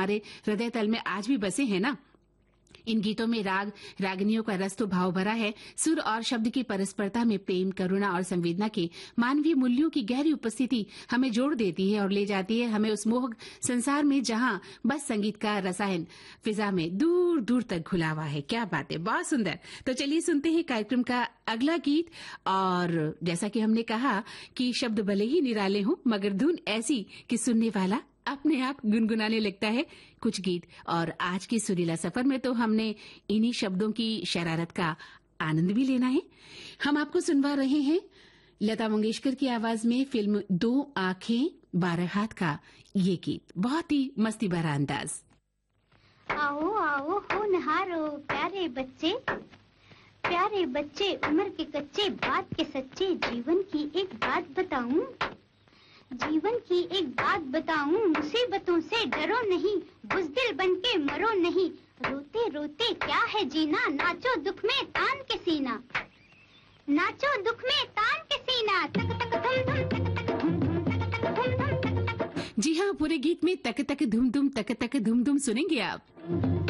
हमारे हृदय तल में आज भी बसे हैं ना। इन गीतों में राग रागनियों का रस तो भाव भरा है। सुर और शब्द की परस्परता में प्रेम, करुणा और संवेदना के मानवीय मूल्यों की गहरी उपस्थिति हमें जोड़ देती है और ले जाती है हमें उस मोहक संसार में जहां बस संगीत का रसायन फिजा में दूर दूर तक घुला हुआ है। क्या बात है, बहुत सुंदर। तो चलिए सुनते हैं कार्यक्रम का अगला गीत। और जैसा कि हमने कहा कि शब्द भले ही निराले हों मगर धुन ऐसी कि सुनने वाला अपने आप गुनगुनाने लगता है कुछ गीत। और आज के सुरीला सफर में तो हमने इन्हीं शब्दों की शरारत का आनंद भी लेना है। हम आपको सुनवा रहे हैं लता मंगेशकर की आवाज में फिल्म 2 आंखें 12 हाथ का ये गीत। बहुत ही मस्ती भरा अंदाज। आओ आओ होनहारो प्यारे बच्चे उम्र के कच्चे बात के सच्चे, जीवन की एक बात बताऊं, मुसीबतों से डरो नहीं, बुज़दिल बनके मरो नहीं, रोते रोते क्या है जीना, नाचो दुख में तान के सीना, तक तक धुम धुम। जी हाँ, पूरे गीत में तक तक धुम धुम सुनेंगे आप।